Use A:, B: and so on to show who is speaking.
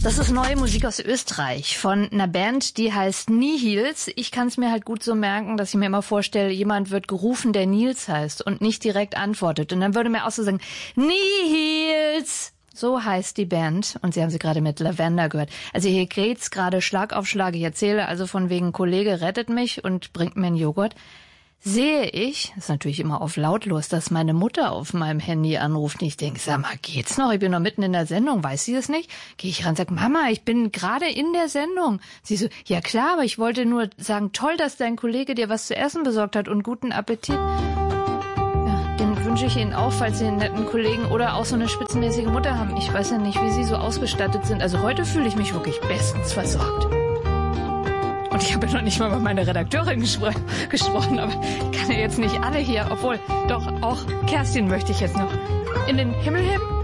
A: Das ist neue Musik aus Österreich von einer Band, die heißt Nihils. Ich kann es mir halt gut so merken, dass ich mir immer vorstelle, jemand wird gerufen, der Nils heißt und nicht direkt antwortet. Und dann würde mir auch so sagen, Nihils! So heißt die Band. Und Sie haben sie gerade mit Lavender gehört. Also hier geht's gerade Schlag auf Schlag. Ich erzähle also von wegen, Kollege rettet mich und bringt mir einen Joghurt. Sehe ich, ist natürlich immer auf lautlos, dass meine Mutter auf meinem Handy anruft. Und ich denke, sag mal, geht's noch? Ich bin noch mitten in der Sendung, weiß sie das nicht? Gehe ich ran und sage, Mama, ich bin gerade in der Sendung. Sie so, ja klar, aber ich wollte nur sagen, toll, dass dein Kollege dir was zu essen besorgt hat und guten Appetit. Ja, den wünsche ich Ihnen auch, falls Sie einen netten Kollegen oder auch so eine spitzenmäßige Mutter haben. Ich weiß ja nicht, wie Sie so ausgestattet sind. Also heute fühle ich mich wirklich bestens versorgt. Und ich habe ja noch nicht mal mit meiner Redakteurin gesprochen, aber ich kann ja jetzt nicht alle hier, obwohl, doch, auch Kerstin möchte ich jetzt noch in den Himmel heben.